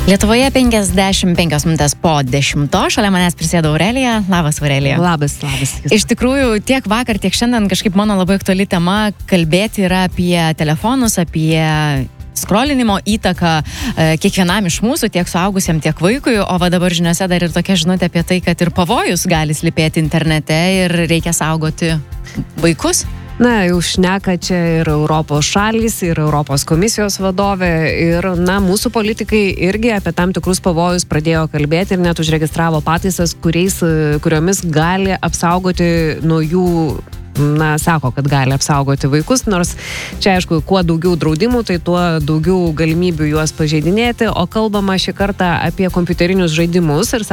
Lietuvoje 55 minutės po 10. Šalia manęs prisėdo Aurelija. Labas, Aurelija. Labas. Iš tikrųjų, tiek vakar, tiek šiandien kažkaip mano labai aktuali tema kalbėti yra apie telefonus, apie skrolinimo įtaką kiekvienam iš mūsų, tiek suaugusiam, tiek vaikui. O va dabar žiniuose dar ir tokia žinutė apie tai, kad ir pavojus gali slypėti internete ir reikia saugoti vaikus. Na, jau šneka čia ir Europos šalys, ir Europos komisijos vadovė, ir, mūsų politikai irgi apie tam tikrus pavojus pradėjo kalbėti ir net užregistravo pataisas, kuriomis gali apsaugoti nuo jų, sako, kad gali apsaugoti vaikus, nors čia, aišku, kuo daugiau draudimų, tai tuo daugiau galimybių juos pažeidinėti, o kalbama šį kartą apie kompiuterinius žaidimus ir